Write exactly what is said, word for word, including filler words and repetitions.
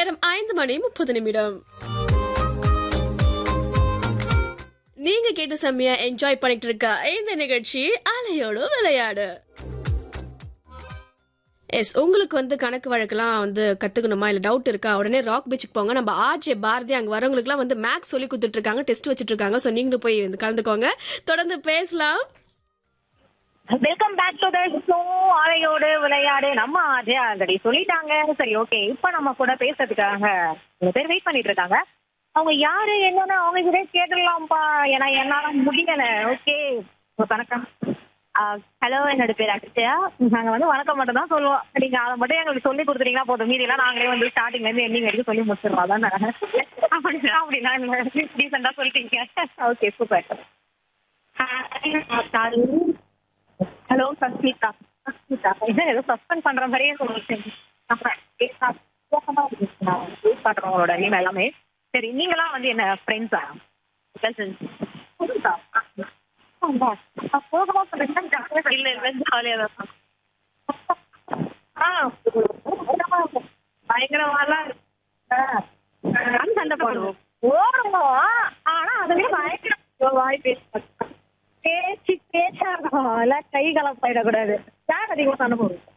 நேரம் ஐந்து மணி முப்பது நிமிடம். நீங்க கேட்டு செம்மையா என்ஜாய் பண்ணிட்டு இருக்க இந்த நிகழ்ச்சி அலையோடு விளையாடு. எஸ், உங்களுக்கு வந்து கணக்கு வழக்கெல்லாம் வந்து கத்துக்கணுமா இல்ல டவுட் இருக்கா, உடனே ராக் பீச்சுக்கு போங்க. நம்ம ஆர்ஜே பாரதி அங்க வரவங்களுக்குலாம் வந்து மேக்ஸ் சொல்லி கொடுத்துட்டு இருக்காங்க, டெஸ்ட் வச்சுட்டு இருக்காங்க. ஸோ நீங்களும் போய் வந்து கலந்துக்கோங்க. தொடர்ந்து பேசலாம். Welcome back to the show அலையோடு விளையாடு. நம்ம ஆஜே ஆல்ரெடி சொல்லிட்டாங்க. சரி, ஓகே. இப்ப நம்ம கூட பேசுறதுக்காக சில பேர் வெயிட் பண்ணிட்டு இருக்காங்க. அவங்க யாரு என்னன்னு அவங்க கிட்டே கேட்டுடலாம்ப்பா, ஏன்னா என்னால முடியல. ஓகே, வணக்கம். ஹலோ, என்னோட பேர் அக்ஷயா. நாங்க வந்து வணக்கம் மட்டும் தான் சொல்லுவோம். நீங்க அதை மட்டும் எங்களுக்கு சொல்லி கொடுத்துட்டீங்கன்னா போதும், மீதி எல்லாம் நாங்களே வந்து ஸ்டார்டிங்ல இருந்து எண்டிங் வரைக்கும் சொல்லி முடிச்சிடலாம். அதான் அப்படின்னா அப்படின்னா டீசெண்டா சொல்லிட்டீங்க. Okay, super. Hello, Sasmita. Sasmita என்ன ஏதோ சஸ்பெண்ட் பண்ற மாதிரியே பண்றவங்களோட நேம் எல்லாமே. சரி, நீங்களாம் வந்து என்ன ஃப்ரெண்ட்ஸா? போகமா சொல்றீங்க? இல்ல இல்ல, ஜாலியா தான். பயங்கரமாலாம் சண்டை போடுவோம், ஓடுவோம். ஆனா அதுவே பயங்கர வாய் பேச பேச்சு பேச்சா இருக்கும். கை கலப்பாயிடக்கூடாது. யார் அதிகமா சண்டை போடுவோம்?